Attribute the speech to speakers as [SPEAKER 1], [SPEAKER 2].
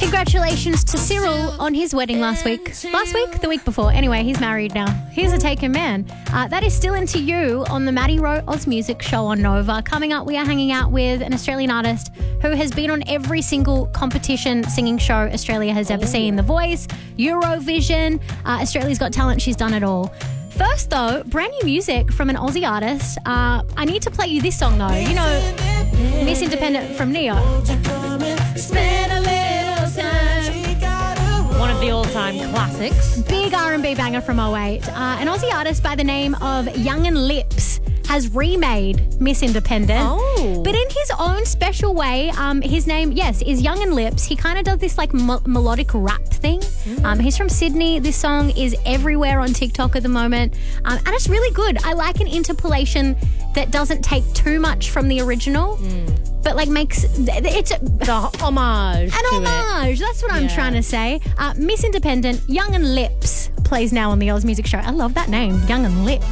[SPEAKER 1] Congratulations to Cyril on his wedding last week. The week before. Anyway, he's married now. He's a taken man. That is Still Into You on the Maddie Rowe Oz Music Show on Nova. Coming up, we are hanging out with an Australian artist who has been on every single competition singing show Australia has ever seen. The Voice, Eurovision, Australia's Got Talent. She's done it all. First, though, brand new music from an Aussie artist. I need to play you this song, though. You know, Miss Independent from Neo.
[SPEAKER 2] One of the all-time classics.
[SPEAKER 1] Big R&B banger from 08. An Aussie artist by the name of Young and Lips has remade Miss Independent.
[SPEAKER 2] Oh.
[SPEAKER 1] But in his own special way. His name, yes, is Young and Lips. He kind of does this like melodic rap thing. He's from Sydney. This song is everywhere on TikTok at the moment. And it's really good. I like an interpolation that doesn't take too much from the original. But like makes it's
[SPEAKER 2] The homage.
[SPEAKER 1] an
[SPEAKER 2] to
[SPEAKER 1] homage. That's what I'm trying to say. Miss Independent, Young and Lips plays now on the Oz Music Show. I love that name, Young and Lips.